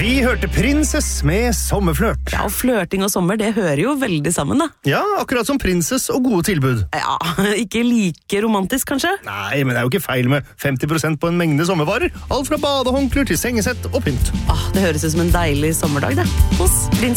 Vi hørte Princess med sommerflørt. Ja, og flørting og sommer, det hører jo veldig sammen da. Ja, akkurat som Princess og gode tilbud. Ja, ikke like romantisk kanskje? Nei, men det er jo ikke feil med 50% på en mengde sommervarer. Alt fra badehåndklær til sengesett og pynt. Det høres ut som en deilig sommerdag det. Hos Princess.